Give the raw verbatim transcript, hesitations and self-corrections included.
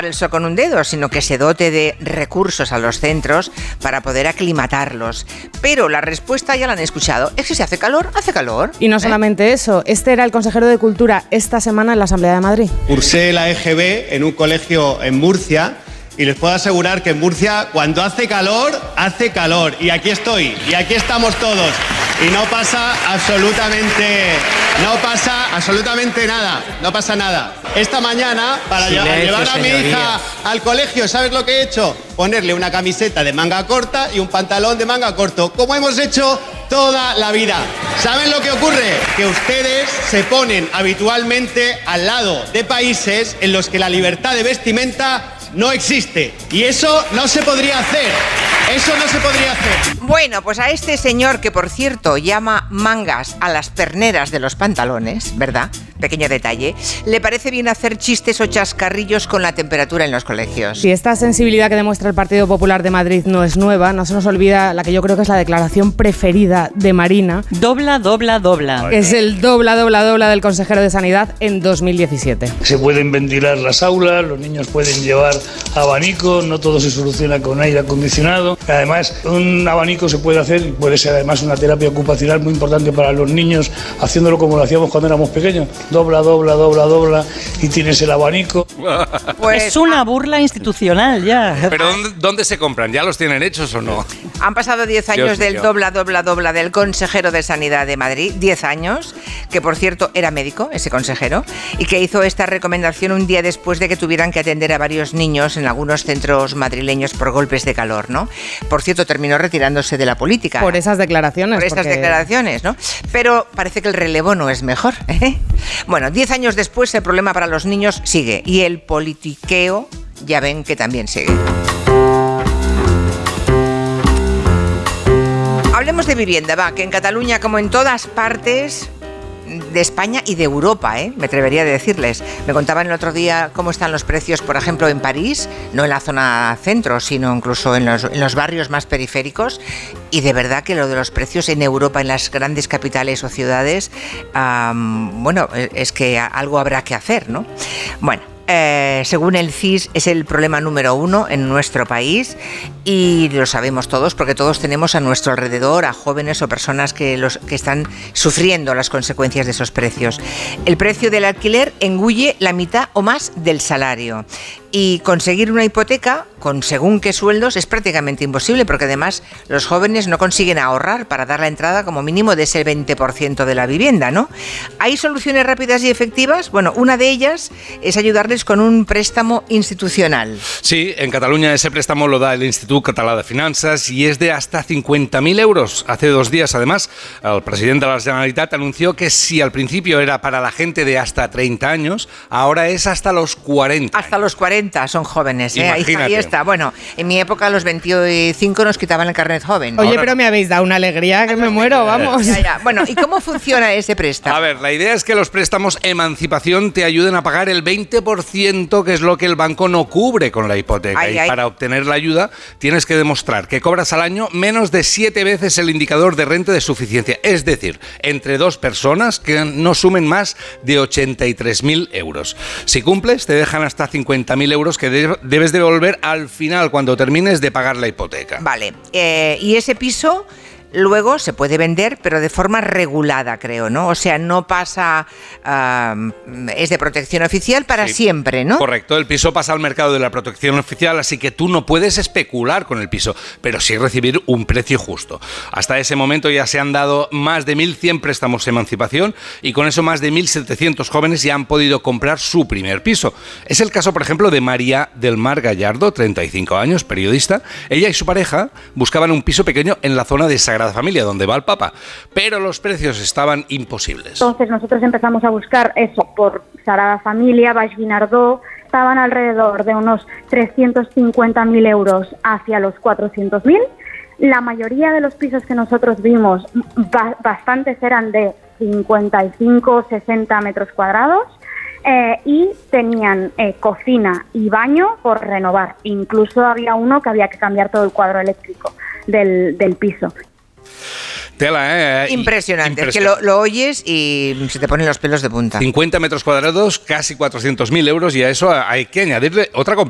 tapar el sol con un dedo, sino que se dote de recursos a los centros para poder aclimatarlos. Pero la respuesta ya la han escuchado. Es que si hace calor, hace calor. Y no ¿eh? solamente eso, este era el consejero de Cultura esta semana en la Asamblea de Madrid. Cursé la E G B en un colegio en Murcia. Y les puedo asegurar que en Murcia, cuando hace calor, hace calor. Y aquí estoy, y aquí estamos todos. Y no pasa absolutamente, no pasa absolutamente nada, no pasa nada. Esta mañana, para Silencio, llevar a mi señoría. hija al colegio, ¿sabes lo que he hecho? Ponerle una camiseta de manga corta y un pantalón de manga corto, como hemos hecho toda la vida. ¿Saben lo que ocurre? Que ustedes se ponen habitualmente al lado de países en los que la libertad de vestimenta no existe. Y eso no se podría hacer. Eso no se podría hacer. Bueno, pues a este señor, que por cierto llama mangas a las perneras de los pantalones, ¿verdad? Pequeño detalle. Le parece bien hacer chistes o chascarrillos con la temperatura en los colegios. Si esta sensibilidad que demuestra el Partido Popular de Madrid no es nueva, no se nos olvida la que yo creo que es la declaración preferida de Marina. Dobla, dobla, dobla. Que es el dobla, dobla, dobla del consejero de Sanidad en dos mil diecisiete. Se pueden ventilar las aulas, los niños pueden llevar abanico, no todo se soluciona con aire acondicionado. Además, un abanico se puede hacer y puede ser además una terapia ocupacional muy importante para los niños, haciéndolo como lo hacíamos cuando éramos pequeños. Dobla, dobla, dobla, dobla y tienes el abanico. Pues es una burla institucional ya. ¿Pero dónde, dónde se compran? ¿Ya los tienen hechos o no? han pasado diez años Dios del mío. dobla, dobla, dobla del consejero de Sanidad de Madrid. diez años, que por cierto era médico, ese consejero, y que hizo esta recomendación un día después de que tuvieran que atender a varios niños en algunos centros madrileños por golpes de calor, ¿no? Por cierto, terminó retirándose de la política. Por esas declaraciones. Por estas porque... declaraciones, ¿no? Pero parece que el relevo no es mejor, ¿eh? Bueno, diez años después el problema para los niños sigue y el politiqueo ya ven que también sigue. Hablemos de vivienda, va, que en Cataluña, como en todas partes de España y de Europa, ¿eh? Me atrevería a decirles. Me contaban el otro día cómo están los precios, por ejemplo, en París, no en la zona centro, sino incluso en los, en los barrios más periféricos, y de verdad que lo de los precios en Europa, en las grandes capitales o ciudades, um, bueno, es que algo habrá que hacer, ¿no? Bueno. Eh, según el C I S es el problema número uno en nuestro país y lo sabemos todos porque todos tenemos a nuestro alrededor a jóvenes o personas que, los, que están sufriendo las consecuencias de esos precios. El precio del alquiler engulle la mitad o más del salario y conseguir una hipoteca con según qué sueldos es prácticamente imposible porque además los jóvenes no consiguen ahorrar para dar la entrada como mínimo de ese veinte por ciento de la vivienda, ¿no? ¿Hay soluciones rápidas y efectivas? Bueno, una de ellas es ayudarles con un préstamo institucional. Sí, en Cataluña ese préstamo lo da el Institut Català de Finanzas y es de hasta cincuenta mil euros. Hace dos días, además, el presidente de la Generalitat anunció que si al principio era para la gente de hasta treinta años, ahora es hasta los cuarenta. Hasta los cuarenta, son jóvenes, ¿eh? Ahí está, Imagínate. ahí está. Bueno, en mi época a los veinticinco nos quitaban el carnet joven. Oye, Ahora- pero me habéis dado una alegría que me muero, vamos. Ya, ya. Bueno, ¿y cómo funciona ese préstamo? A ver, la idea es que los préstamos Emancipación te ayuden a pagar el veinte por ciento, que es lo que el banco no cubre con la hipoteca. Ay, y ay. para obtener la ayuda tienes que demostrar que cobras al año menos de siete veces el indicador de renta de suficiencia. Es decir, entre dos personas que no sumen más de ochenta y tres mil euros. Si cumples, te dejan hasta cincuenta mil euros que de- debes devolver al final cuando termines de pagar la hipoteca. Vale, eh, y ese piso luego se puede vender, pero de forma regulada, creo, ¿no? O sea, no pasa, uh, es de protección oficial para Sí, siempre, ¿no? Correcto, el piso pasa al mercado de la protección oficial, así que tú no puedes especular con el piso, pero sí recibir un precio justo. Hasta ese momento ya se han dado más de mil cien préstamos Emancipación y con eso más de mil setecientos jóvenes ya han podido comprar su primer piso. Es el caso, por ejemplo, de María del Mar Gallardo, treinta y cinco años, periodista. Ella y su pareja buscaban un piso pequeño en la zona de Sagrada Familia, donde va el Papa, pero los precios estaban imposibles. Entonces nosotros empezamos a buscar eso por Sagrada Familia, Baix Guinardó, estaban alrededor de unos trescientos cincuenta mil euros hacia los cuatrocientos mil. La mayoría de los pisos que nosotros vimos, ba- bastantes eran de cincuenta y cinco, sesenta metros cuadrados. Eh, y tenían eh, cocina y baño por renovar. Incluso había uno que había que cambiar todo el cuadro eléctrico del, del piso. Tela, ¿eh? Impresionante, es que Impresionante. lo, lo oyes y se te ponen los pelos de punta. cincuenta metros cuadrados, casi cuatrocientos mil euros, y a eso hay que añadirle otra